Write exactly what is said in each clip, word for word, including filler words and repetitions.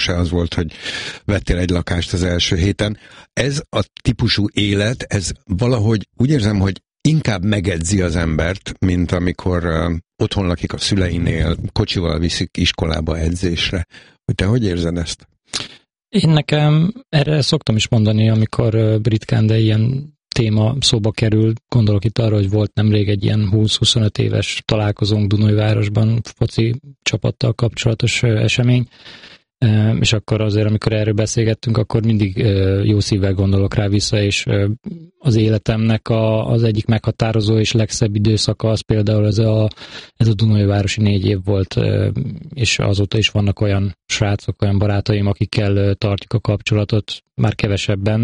se az volt, hogy vettél egy lakást az első héten. Ez a típusú élet, ez valahogy úgy érzem, hogy inkább megedzi az embert, mint amikor uh, otthon lakik a szüleinél, kocsival viszik iskolába edzésre. Hogy te hogy érzed ezt? Én nekem erre szoktam is mondani, amikor uh, ritkán, de ilyen téma szóba kerül. Gondolok itt arra, hogy volt nemrég egy ilyen húsz-huszonöt éves találkozónk Dunajvárosban, foci csapattal kapcsolatos uh, esemény, uh, és akkor azért, amikor erről beszélgettünk, akkor mindig uh, jó szívvel gondolok rá vissza, és uh, az életemnek a, az egyik meghatározó és legszebb időszaka az például ez a, ez a Dunajvárosi négy év volt, és azóta is vannak olyan srácok, olyan barátaim, akikkel tartjuk a kapcsolatot, már kevesebben,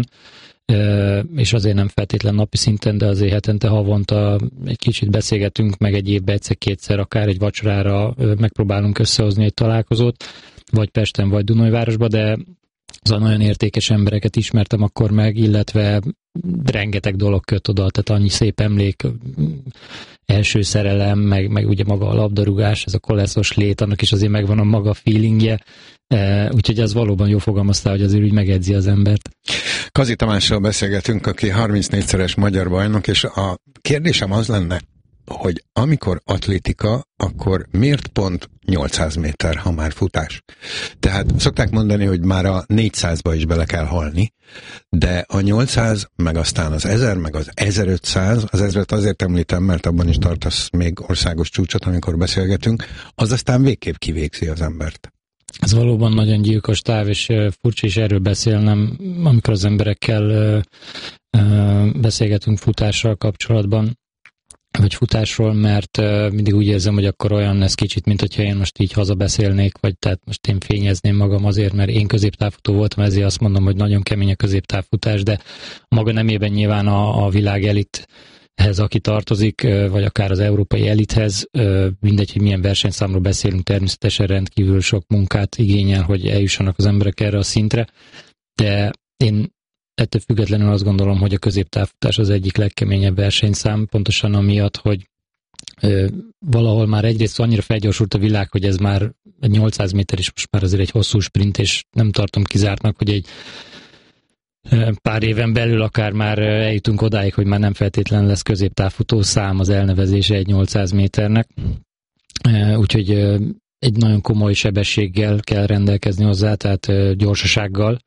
és azért nem feltétlen napi szinten, de azért hetente, havonta egy kicsit beszélgetünk, meg egy évben egyszer-kétszer, akár egy vacsorára megpróbálunk összehozni egy találkozót, vagy Pesten, vagy Dunajvárosba, de azon olyan értékes embereket ismertem akkor meg, illetve rengeteg dolog köt oda, tehát annyi szép emlék, első szerelem, meg, meg ugye maga a labdarúgás, ez a koleszos lét, annak is azért megvan a maga feelingje, úgyhogy ez valóban jó fogalmaztál, hogy azért úgy megedzi az embert. Kazi Tamással beszélgetünk, aki harmincnégyszeres magyar bajnok, és a kérdésem az lenne, hogy amikor atlétika, akkor miért pont nyolcszáz méter, ha már futás? Tehát szokták mondani, hogy már a négyszázba is bele kell halni, de a nyolcszáz, meg aztán az ezer, meg az ezerötszáz, az ezret azért említem, mert abban is tartasz még országos csúcsot, amikor beszélgetünk, az aztán végképp kivégzi az embert. Ez valóban nagyon gyilkos táv, és furcsa is erről beszélnem, amikor az emberekkel beszélgetünk futással kapcsolatban, vagy futásról, mert uh, mindig úgy érzem, hogy akkor olyan ez kicsit, mint hogyha én most így hazabeszélnék, vagy tehát most én fényezném magam azért, mert én középtávfutó voltam, ezért azt mondom, hogy nagyon kemény a középtávfutás, de maga nemében nyilván a, a világ elithez, aki tartozik, vagy akár az európai elithez, mindegy, hogy milyen versenyszámról beszélünk, természetesen rendkívül sok munkát igényel, hogy eljussanak az emberek erre a szintre, de én ettől függetlenül azt gondolom, hogy a középtávfutás az egyik legkeményebb versenyszám, pontosan amiatt, hogy ö, valahol már egyrészt annyira felgyorsult a világ, hogy ez már egy nyolcszáz méter is most már azért egy hosszú sprint, és nem tartom kizártnak, hogy egy ö, pár éven belül akár már eljutunk odáig, hogy már nem feltétlen lesz középtávfutó szám az elnevezése egy nyolcszáz méternek. Ö, úgyhogy ö, egy nagyon komoly sebességgel kell rendelkezni hozzá, tehát ö, gyorsasággal,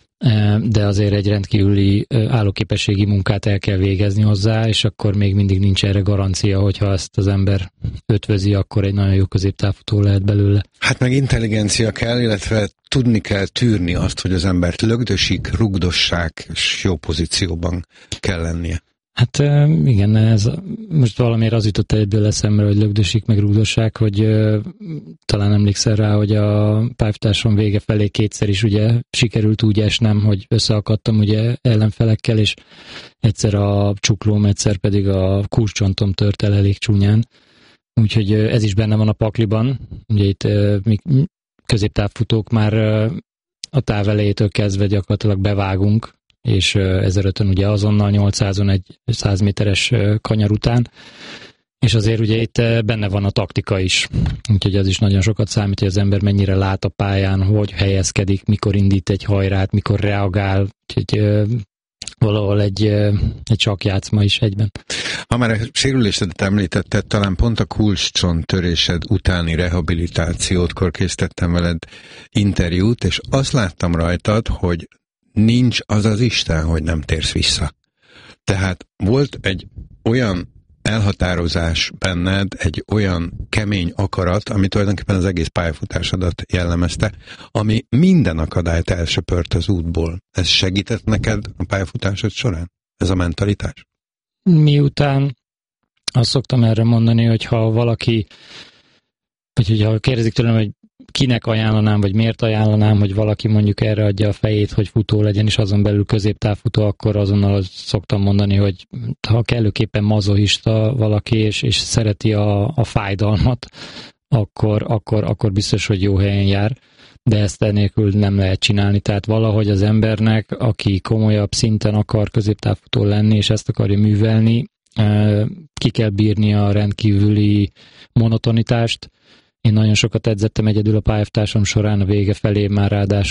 de azért egy rendkívüli állóképességi munkát el kell végezni hozzá, és akkor még mindig nincs erre garancia, hogyha ezt az ember ötvözi, akkor egy nagyon jó középtávfutó lehet belőle. Hát meg intelligencia kell, illetve tudni kell tűrni azt, hogy az embert lögdösik, rugdossák, és jó pozícióban kell lennie. Hát igen, ez most valamiért az jutott egyből eszembe, hogy lögdösik, meg rúgdossák, hogy uh, talán emlékszel rá, hogy a pályafutásom vége felé kétszer is ugye sikerült úgy esnem, hogy összeakadtam ugye ellenfelekkel, és egyszer a csuklóm, egyszer pedig a kulcscsontom tört el elég csúnyán. Úgyhogy uh, ez is benne van a pakliban. Ugye itt uh, mi középtávfutók már uh, a táv elejétől kezdve gyakorlatilag bevágunk, és ezerötön ugye azonnal nyolcszázon egy száz méteres kanyar után, és azért ugye itt benne van a taktika is, úgyhogy az is nagyon sokat számít, hogy az ember mennyire lát a pályán, hogy helyezkedik, mikor indít egy hajrát, mikor reagál, úgyhogy valahol egy, egy sakkjátszma is egyben. Ha már a sérülésedet említetted, talán pont a kulcscsont törésed utáni rehabilitációtkor készítettem veled interjút, és azt láttam rajtad, hogy nincs az az Isten, hogy nem térsz vissza. Tehát volt egy olyan elhatározás benned, egy olyan kemény akarat, ami tulajdonképpen az egész pályafutásodat jellemezte, ami minden akadályt elsöpört az útból. Ez segített neked a pályafutásod során? Ez a mentalitás? Miután azt szoktam erre mondani, hogy ha valaki, vagy hogyha kérdezik tőlem, hogy kinek ajánlanám, vagy miért ajánlanám, hogy valaki mondjuk erre adja a fejét, hogy futó legyen, és azon belül középtávfutó, akkor azonnal szoktam mondani, hogy ha kellőképpen mazochista valaki, és, és szereti a, a fájdalmat, akkor, akkor, akkor biztos, hogy jó helyen jár, de ezt ennélkül nem lehet csinálni. Tehát valahogy az embernek, aki komolyabb szinten akar középtávfutó lenni, és ezt akarja művelni, ki kell bírni a rendkívüli monotonitást, Én nagyon sokat edzettem egyedül a pályafutásom során, a vége felé már ráadásul